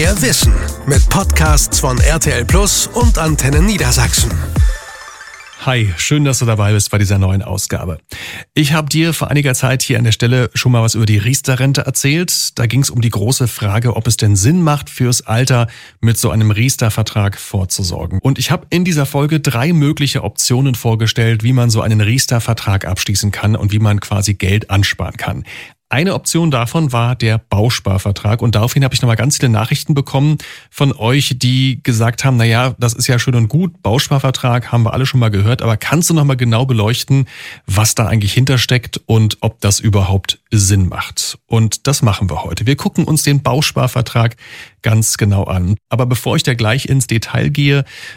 Mehr Wissen mit Podcasts von RTL Plus und Antenne Niedersachsen. Hi, schön, dass du dabei bist bei dieser neuen Ausgabe. Ich habe dir vor einiger Zeit hier an der Stelle schon mal was über die Riester-Rente erzählt. Da ging es um die große Frage, ob es denn Sinn macht, fürs Alter mit so einem Riester-Vertrag vorzusorgen. Und ich habe in dieser Folge 3 mögliche Optionen vorgestellt, wie man so einen Riester-Vertrag abschließen kann und wie man quasi Geld ansparen kann. Eine Option davon war der Bausparvertrag und daraufhin habe ich nochmal ganz viele Nachrichten bekommen von euch, die gesagt haben, naja, das ist ja schön und gut, Bausparvertrag haben wir alle schon mal gehört, aber kannst du nochmal genau beleuchten, was da eigentlich hintersteckt und ob das überhaupt Sinn macht? Und das machen wir heute. Wir gucken uns den Bausparvertrag ganz genau an. Aber bevor ich da gleich ins Detail gehe,